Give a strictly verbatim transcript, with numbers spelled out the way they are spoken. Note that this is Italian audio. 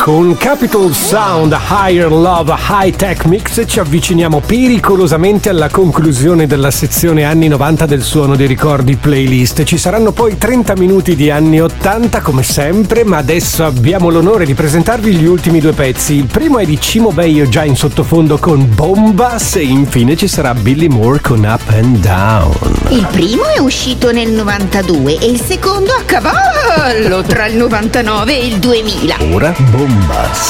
Con Capitol Sound, Higher Love, High Tech Mix ci avviciniamo pericolosamente alla conclusione della sezione anni novanta del Suono dei Ricordi playlist. Ci saranno poi trenta minuti di anni ottanta come sempre, ma adesso abbiamo l'onore di presentarvi gli ultimi due pezzi. Il primo è di Cimo Baio, già in sottofondo con Bombas, e infine ci sarà Billy Moore con Up and Down. Il primo è uscito nel novantadue e il secondo a cavallo tra il novantanove e il duemila. Ora Bombas.